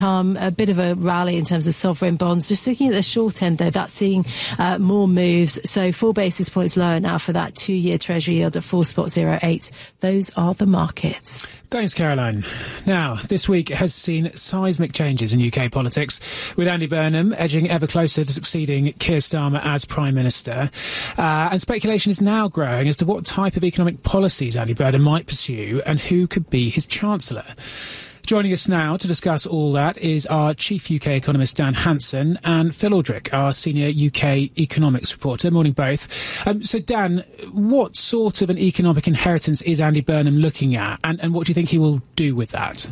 A bit of a rally in terms of sovereign bonds. Just looking at the short end, though, that's seeing more moves. So 4 basis points lower now for that 2-year Treasury yield at 4.08. Those are the markets. Thanks, Caroline. Now, this week has seen seismic changes in UK politics, with Andy Burnham edging ever closer to succeeding Keir Starmer as Prime Minister. And speculation is now growing as to what type of economic policies Andy Burnham might pursue and who could be his Chancellor. Joining us now to discuss all that is our chief UK economist, Dan Hanson, and Phil Aldrick, our senior UK economics reporter. Morning, both. So, Dan, what sort of an economic inheritance is Andy Burnham looking at, and what do you think he will do with that?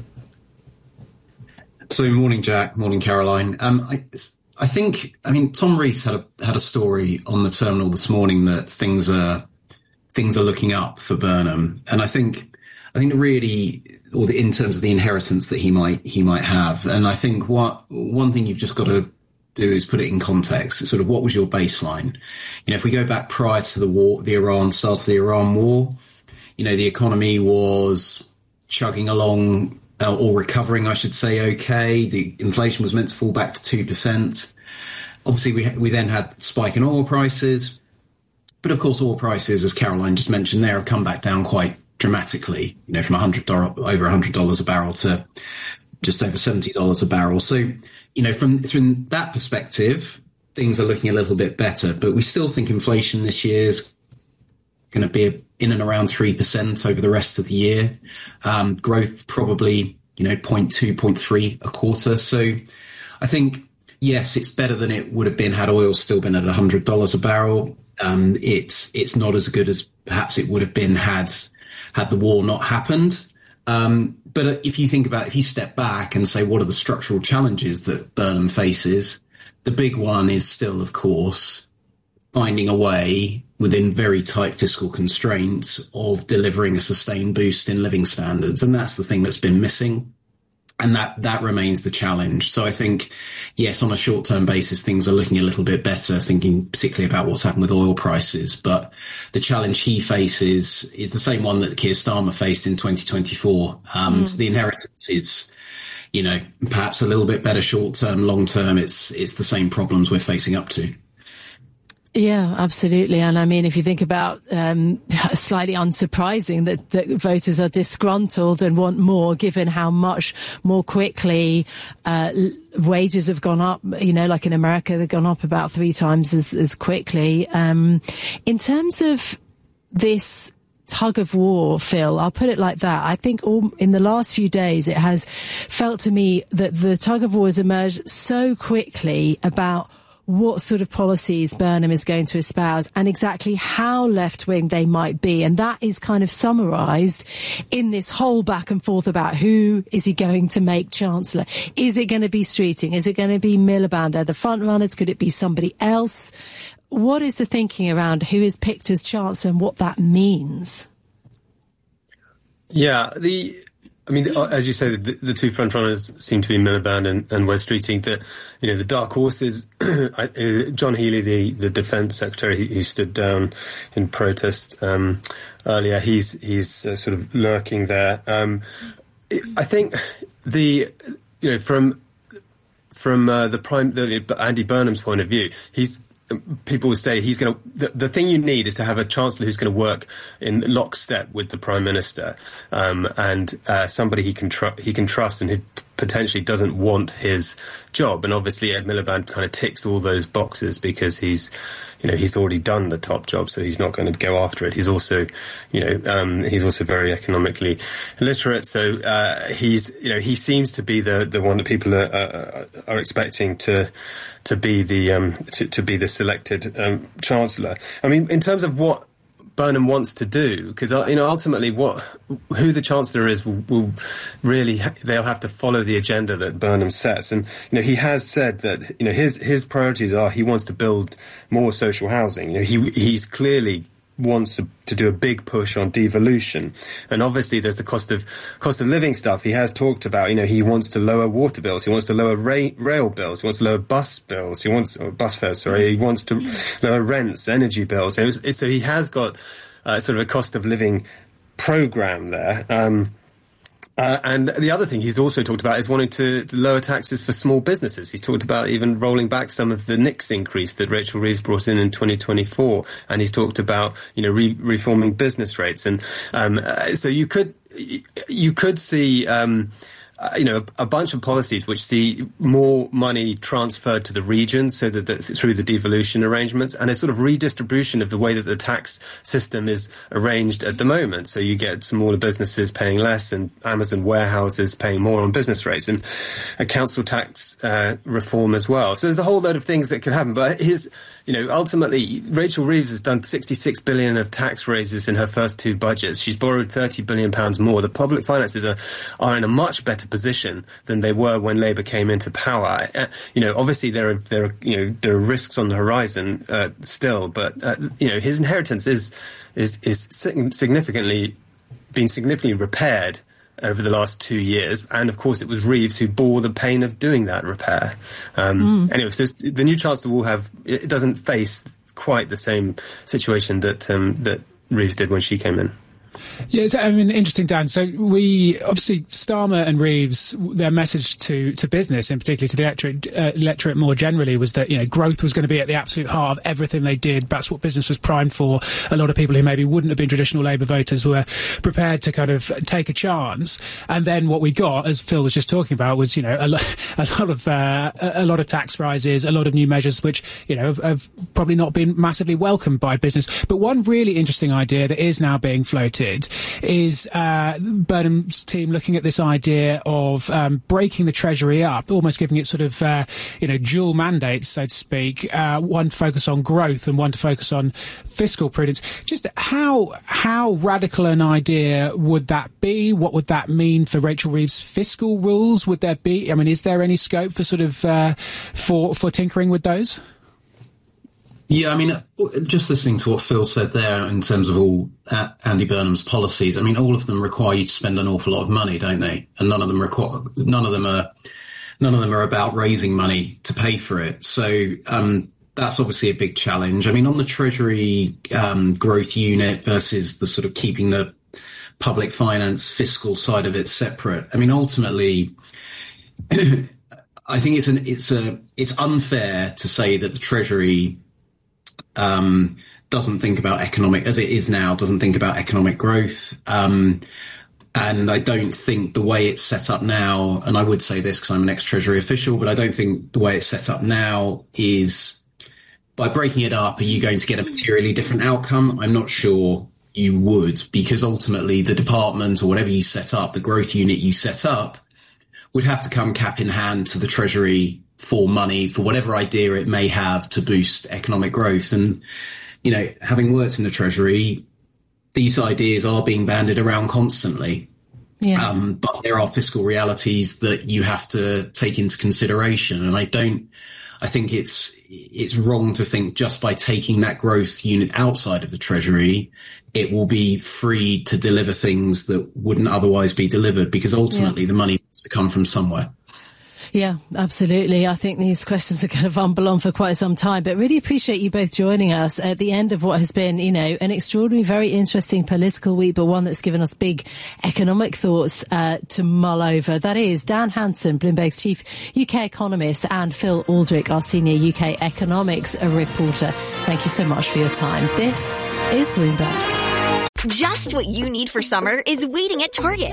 So, morning, Jack. Morning, Caroline. I think Tom Rees had a story on the terminal this morning that things are looking up for Burnham, and I think really, in terms of the inheritance that he might have. And I think one thing you've just got to do is put it in context. It's sort of, what was your baseline? If we go back prior to the war, start of the Iran war, the economy was chugging along, or recovering, I should say, okay. The inflation was meant to fall back to 2%. Obviously, we then had spike in oil prices. But of course, oil prices, as Caroline just mentioned there, have come back down quite dramatically, from over $100 a barrel to just over $70 a barrel. So, from that perspective, things are looking a little bit better, but we still think inflation this year is going to be in and around 3% over the rest of the year. Growth probably, 0.2, 0.3 a quarter. So I think, yes, it's better than it would have been had oil still been at $100 a barrel. It's not as good as perhaps it would have been had the war not happened. But if you step back and say, what are the structural challenges that Burnham faces? The big one is still, of course, finding a way within very tight fiscal constraints of delivering a sustained boost in living standards. And that's the thing that's been missing. And that remains the challenge. So I think, yes, on a short-term basis, things are looking a little bit better, thinking particularly about what's happened with oil prices. But the challenge he faces is the same one that Keir Starmer faced in 2024. So the inheritance is, perhaps a little bit better short-term, long-term. It's the same problems we're facing up to. Yeah, absolutely. And if you think about slightly unsurprising that voters are disgruntled and want more, given how much more quickly wages have gone up, like in America, they've gone up about 3 times as quickly. In terms of this tug of war, Phil, I'll put it like that. I think in the last few days, it has felt to me that the tug of war has emerged so quickly about what sort of policies Burnham is going to espouse and exactly how left-wing they might be. And that is kind of summarised in this whole back and forth about who is he going to make Chancellor. Is it going to be Streeting? Is it going to be Miliband? Are the front runners? Could it be somebody else? What is the thinking around who is picked as Chancellor and what that means? Yeah, as you say, the 2 frontrunners seem to be Miliband and Wes Streeting. The dark horses, John Healey, the Defence Secretary, who stood down in protest earlier, he's sort of lurking there. I think from Andy Burnham's point of view, people would say he's going to. The thing you need is to have a chancellor who's going to work in lockstep with the prime minister, and somebody he can trust and who potentially doesn't want his job. And obviously, Ed Miliband kind of ticks all those boxes because he's already done the top job, so he's not going to go after it. He's also, he's also very economically literate, so he seems to be the one that people are expecting to be the selected chancellor. In terms of what Burnham wants to do, because ultimately who the chancellor is will really they'll have to follow the agenda that Burnham sets, and he has said that his priorities are he wants to build more social housing. He's clearly wants to do a big push on devolution, and obviously there's the cost of living stuff. He has talked about he wants to lower water bills, he wants to lower rail bills, he wants to lower bus bills, he wants to lower rents, energy bills. So he has got sort of a cost of living program there. And the other thing he's also talked about is wanting to lower taxes for small businesses. He's talked about even rolling back some of the NICS increase that Rachel Reeves brought in 2024. And he's talked about, reforming business rates. And so you could see a bunch of policies which see more money transferred to the regions, so that through the devolution arrangements, and a sort of redistribution of the way that the tax system is arranged at the moment. So you get smaller businesses paying less and Amazon warehouses paying more on business rates, and a council tax reform as well. So there's a whole load of things that could happen. But ultimately, Rachel Reeves has done 66 billion of tax raises in her first two budgets. She's borrowed 30 billion pounds more. The public finances are in a much better position than they were when Labour came into power. Obviously there are risks on the horizon still, but his inheritance is significantly repaired over the last 2 years, and of course it was Reeves who bore the pain of doing that repair. Anyway, so the new Chancellor doesn't face quite the same situation that Reeves did when she came in. Yeah, interesting, Dan. So we obviously Starmer and Reeves, their message to business, and particularly to the electorate more generally, was that growth was going to be at the absolute heart of everything they did. That's what business was primed for. A lot of people who maybe wouldn't have been traditional Labour voters were prepared to kind of take a chance. And then what we got, as Phil was just talking about, was a lot of tax rises, a lot of new measures which have probably not been massively welcomed by business. But one really interesting idea that is now being floated is Burnham's team looking at this idea of breaking the Treasury up, almost giving it sort of dual mandates, so to speak, one to focus on growth and one to focus on fiscal prudence. Just how radical an idea would that be? What would that mean for Rachel Reeves' fiscal rules? Would there be? Is there any scope for sort of for tinkering with those? Yeah, just listening to what Phil said there in terms of all Andy Burnham's policies, all of them require you to spend an awful lot of money, don't they? And none of them are about raising money to pay for it. So that's obviously a big challenge. On the Treasury growth unit versus the sort of keeping the public finance fiscal side of it separate. Ultimately, I think it's unfair to say that the Treasury doesn't think about economic, as it is now, doesn't think about economic growth. And I don't think the way it's set up now, and I would say this because I'm an ex-Treasury official, but I don't think the way it's set up now is, by breaking it up, are you going to get a materially different outcome? I'm not sure you would, because ultimately the department or whatever you set up, the growth unit you set up, would have to come cap in hand to the Treasury for money, for whatever idea it may have to boost economic growth. And, having worked in the Treasury, these ideas are being bandied around constantly. Yeah. But there are fiscal realities that you have to take into consideration. And I think it's wrong to think just by taking that growth unit outside of the Treasury, it will be free to deliver things that wouldn't otherwise be delivered, because ultimately the money needs to come from somewhere. Yeah, absolutely. I think these questions are going to rumble on for quite some time, but really appreciate you both joining us at the end of what has been, an extraordinary, very interesting political week, but one that's given us big economic thoughts to mull over. That is Dan Hanson, Bloomberg's chief UK economist, and Phil Aldrick, our senior UK economics reporter. Thank you so much for your time. This is Bloomberg. Just what you need for summer is waiting at Target.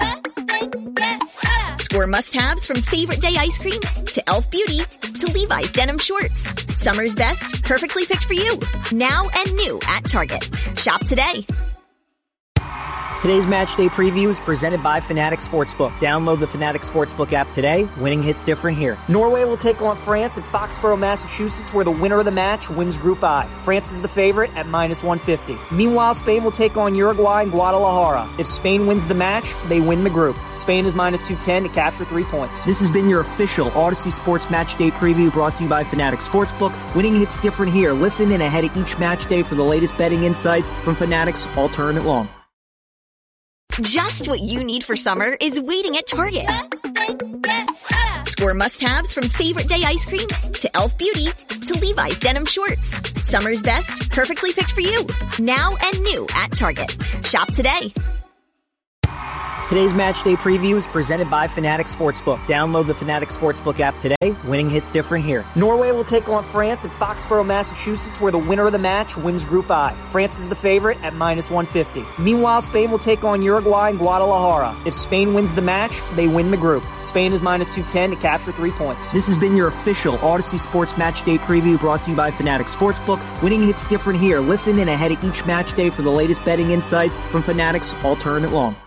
Score must-haves from favorite day ice cream to Elf Beauty to Levi's denim shorts. Summer's best, perfectly picked for you. Now and new at Target. Shop today. Today's match day preview is presented by Fanatics Sportsbook. Download the Fanatics Sportsbook app today. Winning hits different here. Norway will take on France at Foxborough, Massachusetts, where the winner of the match wins Group I. France is the favorite at -150. Meanwhile, Spain will take on Uruguay in Guadalajara. If Spain wins the match, they win the group. Spain is -210 to capture 3 points. This has been your official Odyssey Sports Match Day preview brought to you by Fanatics Sportsbook. Winning hits different here. Listen in ahead of each match day for the latest betting insights from Fanatics all tournament long. Just what you need for summer is waiting at Target. Score must-haves from favorite day ice cream to Elf Beauty to Levi's denim shorts. Summer's best, perfectly picked for you. Now and new at Target. Shop today. Today's match day preview is presented by Fanatics Sportsbook. Download the Fanatics Sportsbook app today. Winning hits different here. Norway will take on France at Foxborough, Massachusetts, where the winner of the match wins Group I. France is the favorite at -150. Meanwhile, Spain will take on Uruguay in Guadalajara. If Spain wins the match, they win the group. Spain is -210 to capture 3 points. This has been your official Odyssey Sports Match Day preview brought to you by Fanatics Sportsbook. Winning hits different here. Listen in ahead of each match day for the latest betting insights from Fanatics all tournament long.